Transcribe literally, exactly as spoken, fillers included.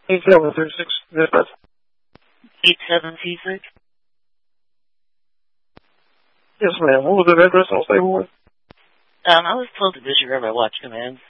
eight seven three six. eight seven three six? Yes, ma'am. What was the address on Stable Way? Um, I was told the Bishop River Watch commands.